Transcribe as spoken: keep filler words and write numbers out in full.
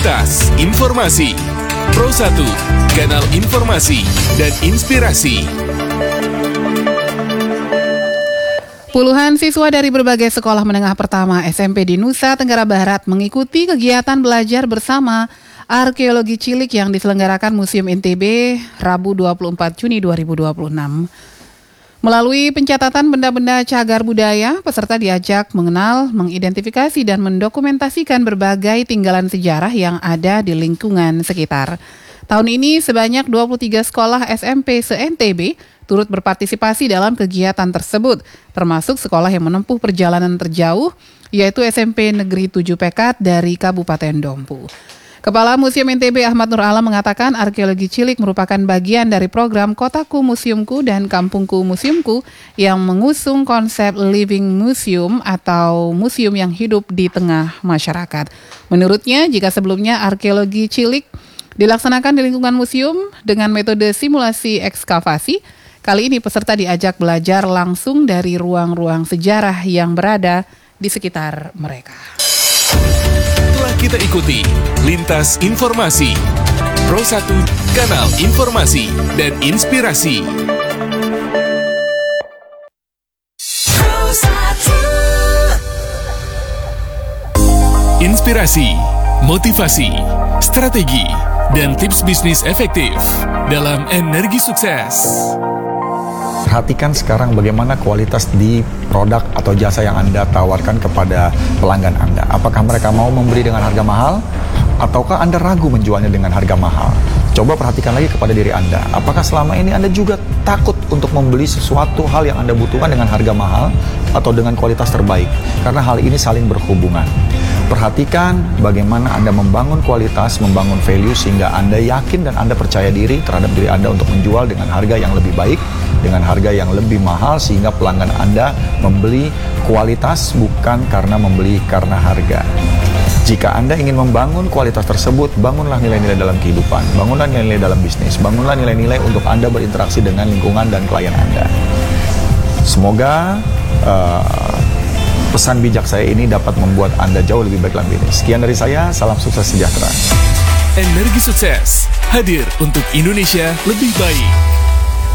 Lintas Informasi Pro satu, kanal informasi dan inspirasi. Puluhan siswa dari berbagai sekolah menengah pertama S M P di Nusa Tenggara Barat mengikuti kegiatan belajar bersama arkeologi cilik yang diselenggarakan Museum N T B Rabu dua puluh empat Juni dua ribu dua puluh enam. Melalui pencatatan benda-benda cagar budaya, peserta diajak mengenal, mengidentifikasi, dan mendokumentasikan berbagai tinggalan sejarah yang ada di lingkungan sekitar. Tahun ini sebanyak dua puluh tiga sekolah S M P se-N T B turut berpartisipasi dalam kegiatan tersebut, termasuk sekolah yang menempuh perjalanan terjauh, yaitu S M P Negeri tujuh Pekat dari Kabupaten Dompu. Kepala Museum N T B Ahmad Nur Alam mengatakan arkeologi cilik merupakan bagian dari program Kotaku Museumku dan Kampungku Museumku yang mengusung konsep Living Museum atau museum yang hidup di tengah masyarakat. Menurutnya, jika sebelumnya arkeologi cilik dilaksanakan di lingkungan museum dengan metode simulasi ekskavasi, kali ini peserta diajak belajar langsung dari ruang-ruang sejarah yang berada di sekitar mereka. Telah kita ikuti Lintas Informasi Pro satu, kanal informasi dan inspirasi. Inspirasi, motivasi, strategi, dan tips bisnis efektif dalam Energi Sukses. Perhatikan sekarang bagaimana kualitas di produk atau jasa yang Anda tawarkan kepada pelanggan Anda. Apakah mereka mau membeli dengan harga mahal? Ataukah Anda ragu menjualnya dengan harga mahal? Coba perhatikan lagi kepada diri Anda. Apakah selama ini Anda juga takut untuk membeli sesuatu hal yang Anda butuhkan dengan harga mahal atau dengan kualitas terbaik? Karena hal ini saling berhubungan. Perhatikan bagaimana Anda membangun kualitas, membangun value sehingga Anda yakin dan Anda percaya diri terhadap diri Anda untuk menjual dengan harga yang lebih baik, dengan harga yang lebih mahal sehingga pelanggan Anda membeli kualitas bukan karena membeli karena harga. Jika Anda ingin membangun kualitas tersebut, bangunlah nilai-nilai dalam kehidupan, bangunlah nilai-nilai dalam bisnis, bangunlah nilai-nilai untuk Anda berinteraksi dengan lingkungan dan klien Anda. Semoga uh, pesan bijak saya ini dapat membuat Anda jauh lebih baik dalam bisnis. Sekian dari saya, salam sukses sejahtera. Energi Sukses hadir untuk Indonesia lebih baik.